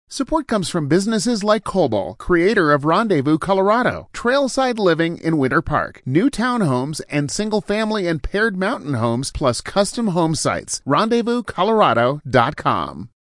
Support comes from businesses like Cobol, creator of Rendezvous, Colorado, trailside living in Winter Park, new townhomes and single-family and paired mountain homes, plus custom home sites. RendezvousColorado.com.